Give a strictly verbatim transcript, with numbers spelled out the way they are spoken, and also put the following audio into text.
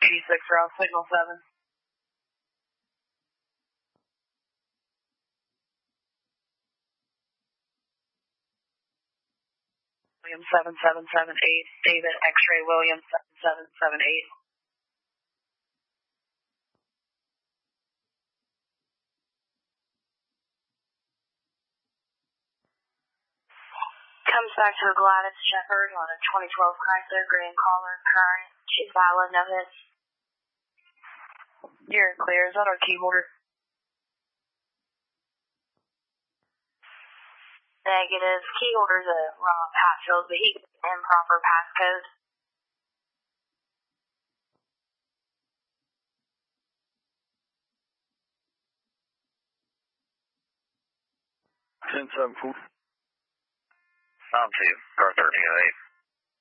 eighty-six route, signal seven. William seven seven seven eight, David X-ray William seven seven seven eight. Comes back to a Gladys Shepherd on a twenty twelve Chrysler Grand Caller, current. She's valid, no hits. You're clear. Is that our key holder? Negative. Key holder's a Rob Hatfield, but he gets improper passcode. ten seven four. I'm two, car thirty oh eight.